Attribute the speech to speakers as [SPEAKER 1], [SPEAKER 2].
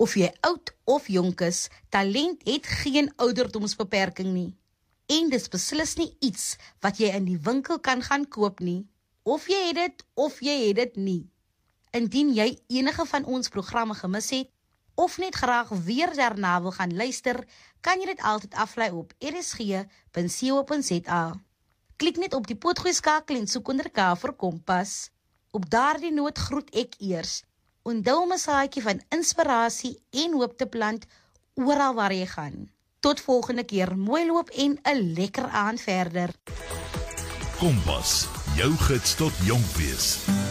[SPEAKER 1] Of jy oud of jonk is, talent het geen ouderdomsbeperking nie. En dis beslis nie iets wat jy in die winkel kan gaan koop nie. Of jy het dit nie. Indien jy enige van ons programme gemis het, of net graag weer daarna wil gaan luister, kan jy dit altyd aflaai op rsg.co.za. Klik net op die potgooi skakel en soek onder K vir Kompas. Op daardie noot groet ek eers. Onthou om 'n saadjie van inspirasie en hoop te plant oral waar jy gaan. Tot volgende keer, mooi loop en 'n lekker aand verder.
[SPEAKER 2] Kompas, jou gids tot jonk wees.